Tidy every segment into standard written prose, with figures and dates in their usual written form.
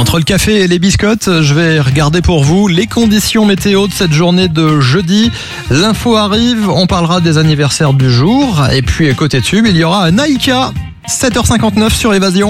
Entre le café et les biscottes, je vais regarder pour vous les conditions météo de cette journée de jeudi. L'info arrive, on parlera des anniversaires du jour. Et puis côté tube, il y aura Naïka, 7h59 sur Évasion.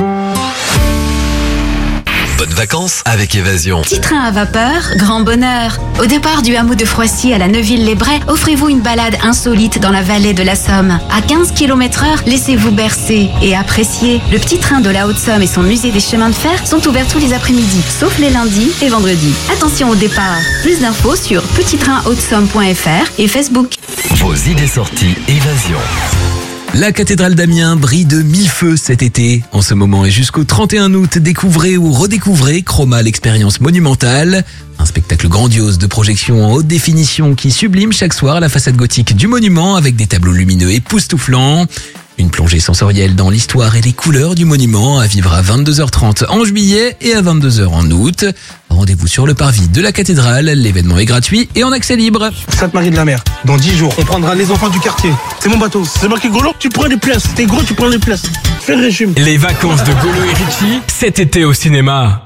Bonnes vacances avec Évasion. Petit train à vapeur, grand bonheur. Au départ du hameau de Froissy à la Neuville-les-Brais, offrez-vous une balade insolite dans la vallée de la Somme. À 15 km/h, laissez-vous bercer et apprécier. Le petit train de la Haute-Somme et son musée des chemins de fer sont ouverts tous les après-midi, sauf les lundis et vendredis. Attention au départ. Plus d'infos sur petittrainhautesomme.fr et Facebook. Vos idées sorties Évasion. La cathédrale d'Amiens brille de mille feux cet été. En ce moment et jusqu'au 31 août, découvrez ou redécouvrez Chroma, l'expérience monumentale. Un spectacle grandiose de projection en haute définition qui sublime chaque soir la façade gothique du monument avec des tableaux lumineux époustouflants. Une plongée sensorielle dans l'histoire et les couleurs du monument à vivre à 22h30 en juillet et à 22h en août. Rendez-vous sur le parvis de la cathédrale, l'événement est gratuit et en accès libre. Sainte-Marie de la Mer, dans 10 jours, on prendra les enfants du quartier. C'est mon bateau, c'est marqué Golo, tu prends les places. T'es gros, tu prends les places. Fais le régime. Les vacances de Golo et Richie, cet été au cinéma.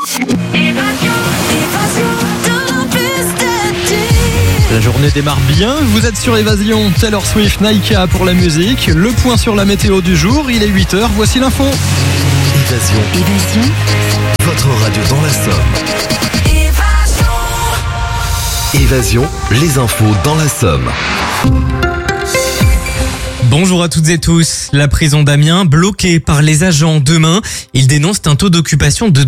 La journée démarre bien, vous êtes sur Évasion. Taylor Swift, Naïka pour la musique. Le point sur la météo du jour, il est 8h, voici l'info. Évasion. Votre radio dans la Somme. Évasion, les infos dans la Somme. Bonjour à toutes et tous. La prison d'Amiens bloquée par les agents demain. Ils dénoncent un taux d'occupation de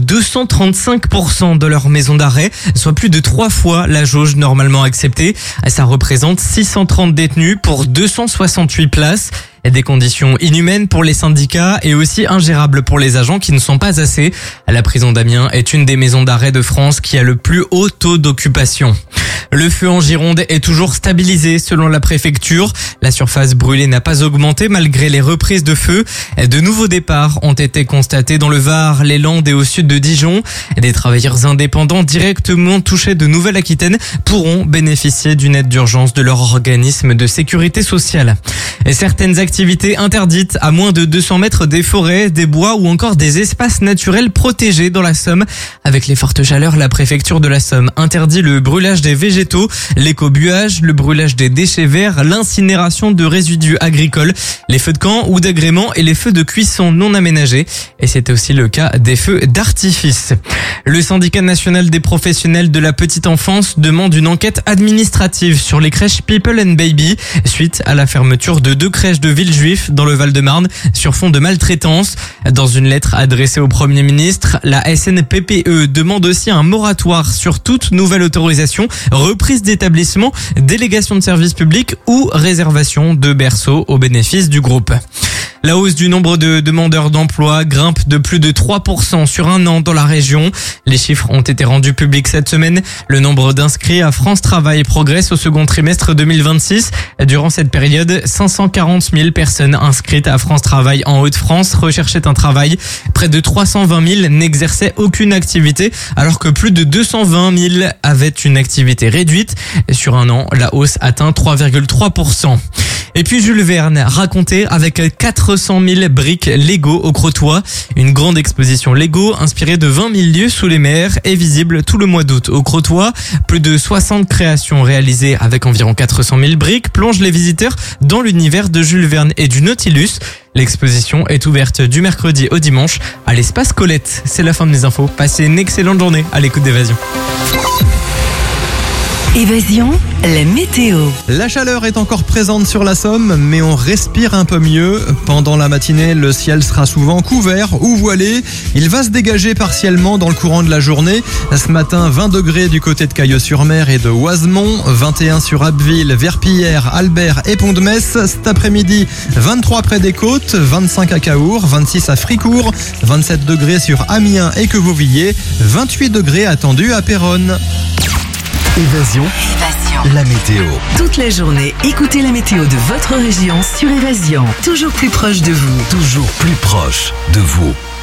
235% de leur maison d'arrêt, soit plus de 3 fois la jauge normalement acceptée. Ça représente 630 détenus pour 268 places. Des conditions inhumaines pour les syndicats et aussi ingérables pour les agents qui ne sont pas assez. La prison d'Amiens est une des maisons d'arrêt de France qui a le plus haut taux d'occupation. Le feu en Gironde est toujours stabilisé selon la préfecture. La surface brûlée n'a pas augmenté malgré les reprises de feu. De nouveaux départs ont été constatés dans le Var, les Landes et au sud de Dijon. Des travailleurs indépendants directement touchés de Nouvelle-Aquitaine pourront bénéficier d'une aide d'urgence de leur organisme de sécurité sociale. Et certaines activités interdites à moins de 200 mètres des forêts, des bois ou encore des espaces naturels protégés dans la Somme. Avec les fortes chaleurs, la préfecture de la Somme interdit le brûlage des végétaux, l'écobuage, le brûlage des déchets verts, l'incinération de résidus agricoles, les feux de camp ou d'agrément et les feux de cuisson non aménagés. Et c'était aussi le cas des feux d'artifice. Le syndicat national des professionnels de la petite enfance demande une enquête administrative sur les crèches People and Baby suite à la fermeture de 2 crèches de Villejuif dans le Val-de-Marne sur fond de maltraitance. Dans une lettre adressée au Premier ministre, la SNPPE demande aussi un moratoire sur toute nouvelle autorisation, reprise d'établissement, délégation de services publics ou réservation de berceaux au bénéfice du groupe. La hausse du nombre de demandeurs d'emploi grimpe de plus de 3% sur un an dans la région. Les chiffres ont été rendus publics cette semaine. Le nombre d'inscrits à France Travail progresse au second trimestre 2026. Durant cette période, 540 000 personnes inscrites à France Travail en Hauts-de-France recherchaient un travail. Près de 320 000 n'exerçaient aucune activité, alors que plus de 220 000 avaient une activité réduite. Sur un an, la hausse atteint 3,3%. Et puis Jules Verne, raconté avec 400 000 briques Lego au Crotoy. Une grande exposition Lego inspirée de 20 000 lieux sous les mers est visible tout le mois d'août au Crotoy. Plus de 60 créations réalisées avec environ 400 000 briques plongent les visiteurs dans l'univers de Jules Verne et du Nautilus. L'exposition est ouverte du mercredi au dimanche à l'espace Colette. C'est la fin de mes infos. Passez une excellente journée à l'écoute d'Évasion. Évasion, la météo. La chaleur est encore présente sur la Somme, mais on respire un peu mieux. Pendant la matinée, le ciel sera souvent couvert ou voilé. Il va se dégager partiellement dans le courant de la journée. Ce matin, 20 degrés du côté de Cailleux-sur-Mer et de Oisemont, 21 sur Abbeville, Verpillière, Albert et Pont-de-Metz. Cet après-midi, 23 près des côtes, 25 à Caours, 26 à Fricourt, 27 degrés sur Amiens et Quevauvillers, 28 degrés attendus à Péronne. Évasion, la météo. Toute la journée, écoutez la météo de votre région sur Évasion. Toujours plus proche de vous. Toujours plus proche de vous.